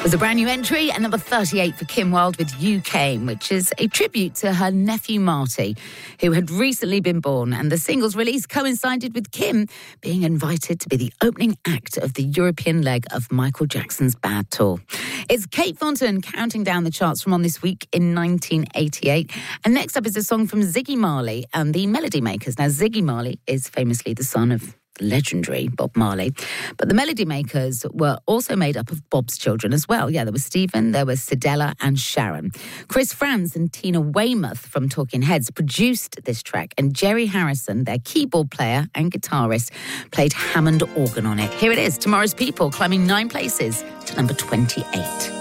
was a brand new entry at number 38 for Kim Wilde with You Came, which is a tribute to her nephew Marty, who had recently been born. And the single's release coincided with Kim being invited to be the opening act of the European leg of Michael Jackson's Bad Tour. It's Kate Thornton counting down the charts from On This Week in 1988. And next up is a song from Ziggy Marley and the Melody Makers. Now, Ziggy Marley is famously the son of legendary Bob Marley. But the Melody Makers were also made up of Bob's children as well. Yeah, there was Stephen, there was Cedella and Sharon. Chris Frantz and Tina Weymouth from Talking Heads produced this track, and Jerry Harrison, their keyboard player and guitarist, played Hammond organ on it. Here it is, Tomorrow's People, climbing 9 places to number 28.